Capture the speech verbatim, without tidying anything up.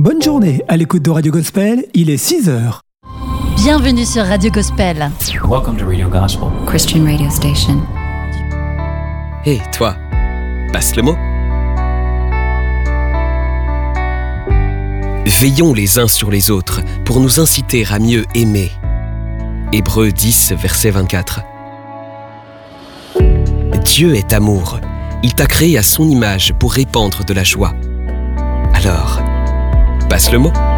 Bonne journée à l'écoute de Radio Gospel, il est six heures. Bienvenue sur Radio Gospel. Welcome to Radio Gospel. Christian radio station. Hé, hey, toi, passe le mot. Veillons les uns sur les autres pour nous inciter à mieux aimer. Hébreux dix, verset vingt-quatre. Dieu est amour. Il t'a créé à son image pour répandre de la joie. Alors, passe le mot.